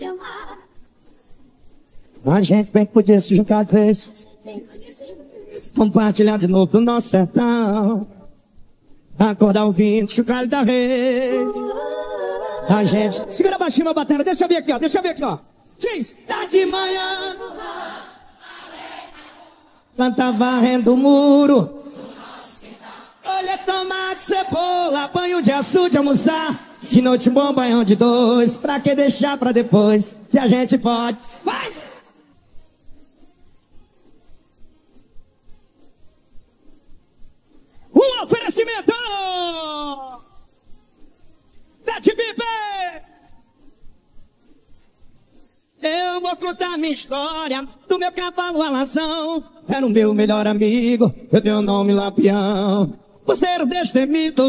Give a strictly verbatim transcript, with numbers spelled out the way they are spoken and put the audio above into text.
A gente bem podia se juntar três, compartilhar de novo do nosso sertão, acordar ouvindo chocalho da rede. A gente... Segura baixinho meu batera, deixa eu ver aqui, ó, deixa eu ver aqui, ó. Diz, tá de manhã, planta varrendo o muro, olha tomate, cebola, banho de açude, almoçar. De noite um bom banhão de dois, pra que deixar pra depois, se a gente pode. Vai! O oferecimento da T V B. Eu vou contar minha história do meu cavalo alazão. Era o meu melhor amigo, eu dei o nome Lampião. Por ser o destemido